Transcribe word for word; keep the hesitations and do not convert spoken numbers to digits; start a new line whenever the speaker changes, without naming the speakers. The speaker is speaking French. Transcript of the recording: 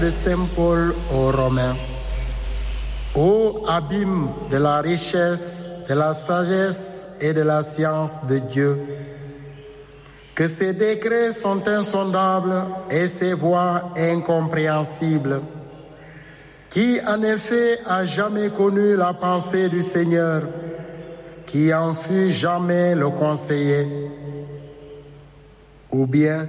de Saint Paul aux Romains. Ô abîme de la richesse, de la sagesse et de la science de Dieu, que ses décrets sont insondables et ses voies incompréhensibles. Qui en effet a jamais connu la pensée du Seigneur, qui en fut jamais le conseiller? Ou bien,